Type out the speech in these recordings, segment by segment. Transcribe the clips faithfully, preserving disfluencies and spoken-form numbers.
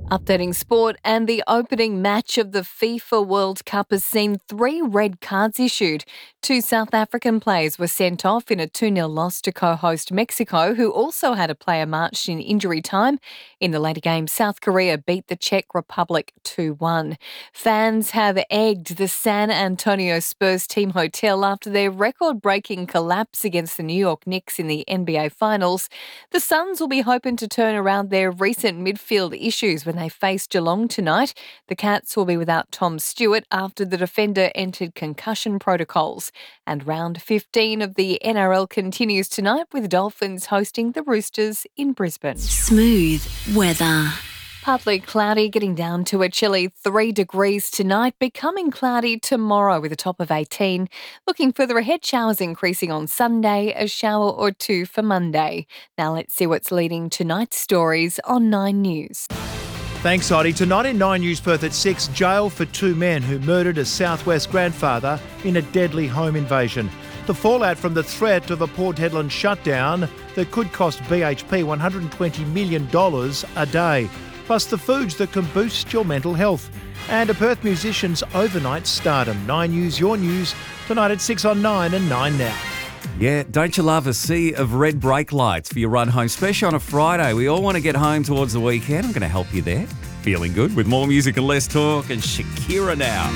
Updating sport, and the opening match of the FIFA World Cup has seen three red cards issued. Two South African players were sent off in a two nil loss to co-host Mexico, who also had a player marched in injury time. In the later game, South Korea beat the Czech Republic two one. Fans have egged the San Antonio Spurs team hotel after their record-breaking collapse against the New York Knicks in the N B A Finals. The Suns will be hoping to turn around their recent midfield issues when they face Geelong tonight. The Cats will be without Tom Stewart after the defender entered concussion protocols. And round fifteen of the N R L continues tonight with Dolphins hosting the Roosters in Brisbane. Smooth weather. Partly cloudy, getting down to a chilly three degrees tonight, becoming cloudy tomorrow with a top of eighteen. Looking further ahead, showers increasing on Sunday, a shower or two for Monday. Now let's see what's leading tonight's stories on Nine News. Thanks, Oddie. Tonight in Nine News Perth at six, jail for two men who murdered a Southwest grandfather in a deadly home invasion. The fallout from the threat of a Port Hedland shutdown that could cost B H P one hundred twenty million dollars a day. Plus the foods that can boost your mental health. And a Perth musician's overnight stardom. Nine News, your news, tonight at six on nine and nine now. Yeah, don't you love a sea of red brake lights for your run home, especially on a Friday? We all want to get home towards the weekend. I'm going to help you there. Feeling good with more music and less talk, and Shakira now.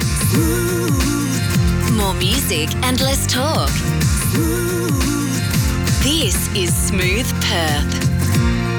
More music and less talk. This is Smooth Perth.